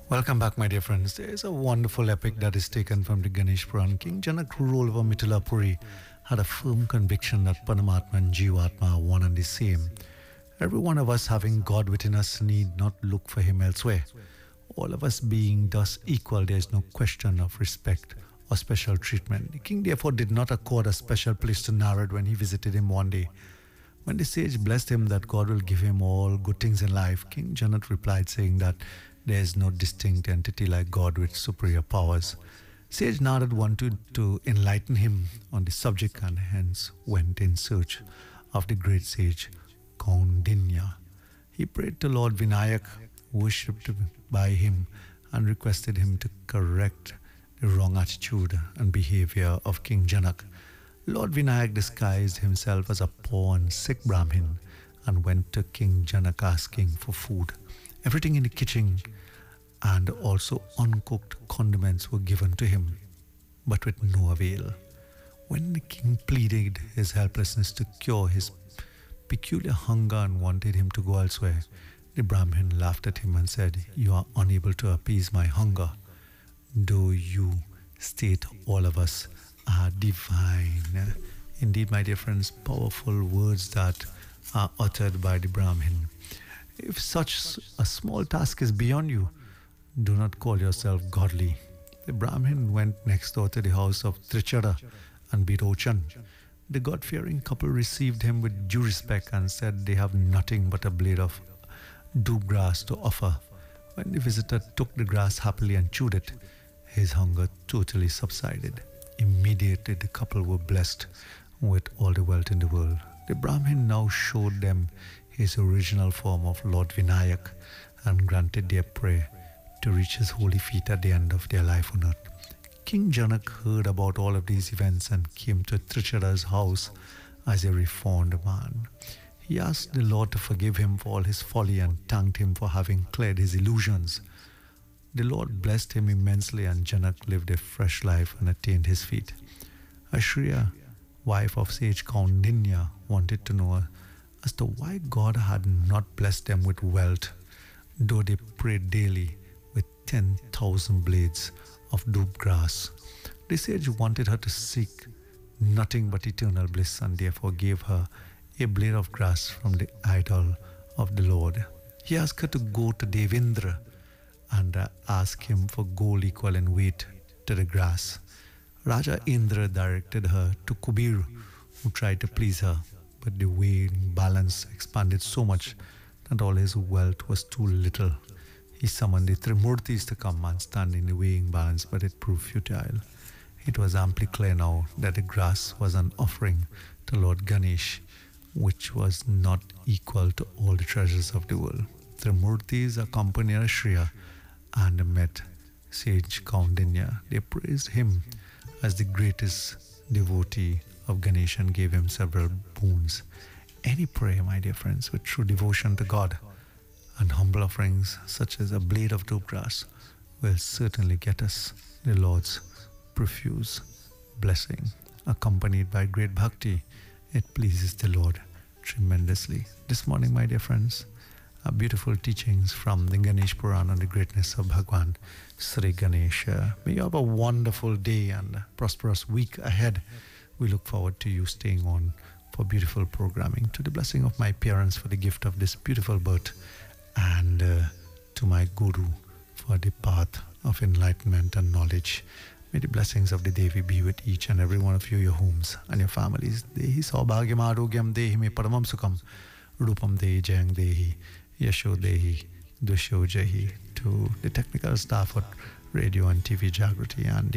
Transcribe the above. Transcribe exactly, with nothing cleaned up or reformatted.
Welcome back, my dear friends. There is a wonderful epic that is taken from the Ganesh Puran. King Janak, who ruled over Mithilapuri, had a firm conviction that Paramatma and Jivatma are one and the same. Every one of us having God within us need not look for him elsewhere. All of us being thus equal, there is no question of respect or special treatment. The king therefore did not accord a special place to Narad when he visited him one day. When the sage blessed him that God will give him all good things in life, King Janak replied saying that there is no distinct entity like God with superior powers. Sage Narad wanted to enlighten him on the subject and hence went in search of the great sage Kaundinya. He prayed to Lord Vinayak, worshipped by him, and requested him to correct the wrong attitude and behavior of King Janak. Lord Vinayak disguised himself as a poor and sick Brahmin and went to King Janak asking for food. Everything in the kitchen and also uncooked condiments were given to him, but with no avail. When the king pleaded his helplessness to cure his peculiar hunger and wanted him to go elsewhere, the Brahmin laughed at him and said, "You are unable to appease my hunger, though you state all of us are divine." Indeed, my dear friends, powerful words that are uttered by the Brahmin. If such a small task is beyond you, do not call yourself godly. The Brahmin went next door to the house of Trichara and Birochan. The God-fearing couple received him with due respect and said they have nothing but a blade of doob grass to offer. When the visitor took the grass happily and chewed it, his hunger totally subsided. Immediately the couple were blessed with all the wealth in the world. The Brahmin now showed them his original form of Lord Vinayak and granted their prayer to reach his holy feet at the end of their life on earth. King Janak heard about all of these events and came to Trichara's house as a reformed man. He asked the Lord to forgive him for all his folly and thanked him for having cleared his illusions. The Lord blessed him immensely and Janak lived a fresh life and attained his feet. Ashriya, wife of sage Kaundinya, wanted to know as to why God had not blessed them with wealth, though they prayed daily with ten thousand blades of doob grass. The sage wanted her to seek nothing but eternal bliss and therefore gave her a blade of grass from the idol of the Lord. He asked her to go to Devendra and uh, ask him for gold equal in weight to the grass. Raja Indra directed her to Kubir, who tried to please her, but the weighing balance expanded so much that all his wealth was too little. He summoned the Trimurtis to come and stand in the weighing balance, but it proved futile. It was amply clear now that the grass was an offering to Lord Ganesh, which was not equal to all the treasures of the world. Trimurtis accompanied Ashriya and met sage Kaundinya. They praised him as the greatest devotee of Ganesh and gave him several boons. Any prayer, my dear friends, with true devotion to God and humble offerings such as a blade of doob grass will certainly get us the Lord's profuse blessing. Accompanied by great bhakti, it pleases the Lord tremendously. This morning, my dear friends, are beautiful teachings from the Ganesh Puran on the greatness of Bhagwan Sri Ganesha. May you have a wonderful day and a prosperous week ahead. We look forward to you staying on for beautiful programming. To the blessing of my parents for the gift of this beautiful birth, and uh, to my Guru for the path of enlightenment and knowledge. May the blessings of the Devi be with each and every one of you, your homes and your families. Dehi saubhagyam arogyam dehi me paramam sukham rupam dehi jayang dehi yasho dehi dusho jahi. To the technical staff at Radio and T V Jagrati and